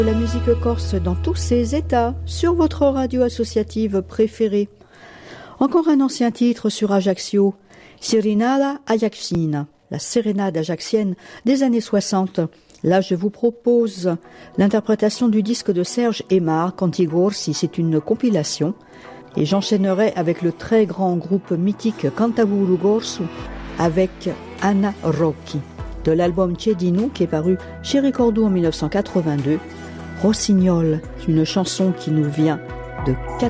La musique corse dans tous ses états, sur votre radio associative préférée. Encore un ancien titre sur Ajaccio, Serenada Ajaxina, la sérénade ajaxienne des années 60. Là, je vous propose l'interprétation du disque de Serge Aymar, Cantigorsi, c'est une compilation. Et j'enchaînerai avec le très grand groupe mythique Cantaburu Gorsu, avec Anna Rocchi, de l'album Cedinu qui est paru chez Ricordo en 1982. Rossignol, une chanson qui nous vient de